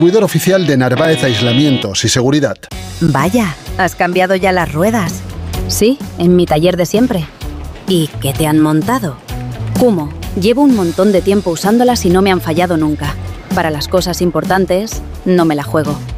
Distribuidor oficial de Narváez Aislamientos y Seguridad. Vaya, ¿has cambiado ya las ruedas? Sí, en mi taller de siempre. ¿Y qué te han montado? Kumho. Llevo un montón de tiempo usándolas y no me han fallado nunca. Para las cosas importantes, no me la juego.